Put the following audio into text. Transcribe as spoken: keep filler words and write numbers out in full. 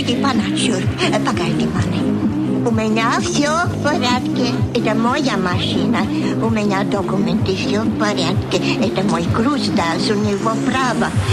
Уйди по насчет. Погоди, маны. У меня все в порядке. Это моя машина. У меня документы все в порядке. Это мой груз, да, у него право.